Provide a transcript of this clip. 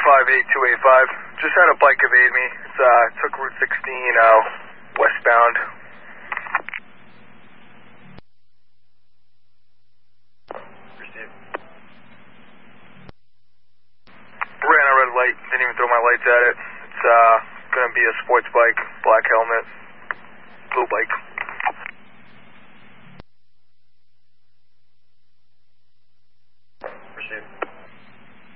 58285. Just had a bike evade me. It's, took Route 16 westbound. Received. Ran a red light. Didn't even throw my lights at it. It's gonna be a sports bike, black helmet, blue bike.